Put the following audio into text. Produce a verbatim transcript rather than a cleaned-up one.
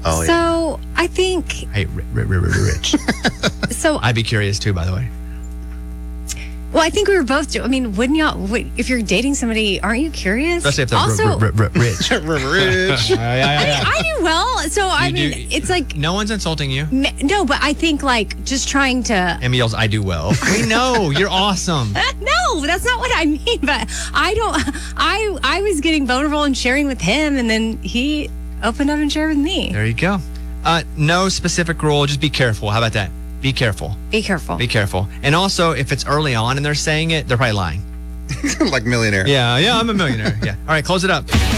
Oh, yeah. So I think, Hey, ri- ri- ri- ri- rich. so, I'd be curious too, by the way. well, I think we were both, do- I mean, wouldn't y'all, would, if you're dating somebody, aren't you curious? Especially if they're also, ri- ri- ri- rich. Rich. Yeah, yeah, yeah, yeah. I do well. So, I You mean, do- it's like, No one's insulting you. me- no, but I think like just trying to, Emmy yells, I do well. We know. You're awesome. no, that's not what I mean. But I don't, I, I was getting vulnerable and sharing with him, and then he opened up and shared with me. There you go. Uh, no specific rule. Just be careful. How about that? Be careful. Be careful. Be careful. And also, if it's early on and they're saying it, they're probably lying. Like millionaire. Yeah, yeah, I'm a millionaire. Yeah. All right, close it up.